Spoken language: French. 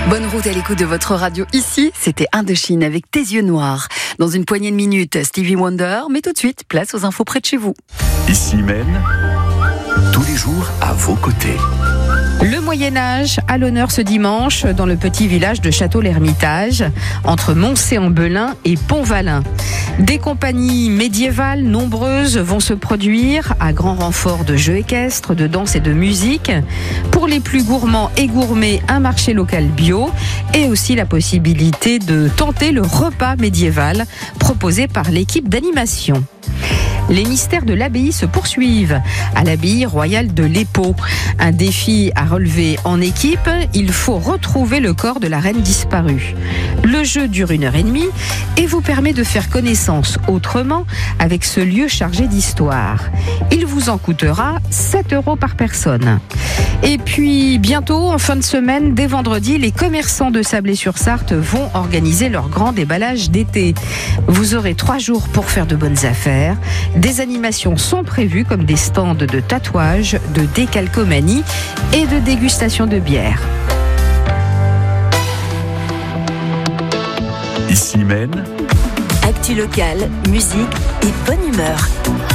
Bonne route à l'écoute de votre radio. Ici, c'était Indochine avec Tes yeux noirs. Dans une poignée de minutes, Stevie Wonder, mais tout de suite, place aux infos près de chez vous. Ici Maine, tous les jours à vos côtés. Le Moyen-Âge à l'honneur ce dimanche dans le petit village de Château-l'Hermitage, entre Moncé-en-Belin et Pont-Valin. Des compagnies médiévales nombreuses vont se produire à grand renfort de jeux équestres, de danse et de musique. Pour les plus gourmands et gourmets, un marché local bio et aussi la possibilité de tenter le repas médiéval proposé par l'équipe d'animation. Les mystères de l'abbaye se poursuivent à l'abbaye royale de l'Épau. Un défi à relever en équipe, il faut retrouver le corps de la reine disparue. Le jeu dure 1h30 et vous permet de faire connaissance autrement avec ce lieu chargé d'histoire. Il vous en coûtera 7 € par personne. Et puis bientôt, en fin de semaine, dès vendredi, les commerçants de Sablé-sur-Sarthe vont organiser leur grand déballage d'été. Vous aurez 3 jours pour faire de bonnes affaires. Des animations sont prévues comme des stands de tatouage, de décalcomanie et de dégustation de bière. Ici Maine, Actu locale, musique et bonne humeur.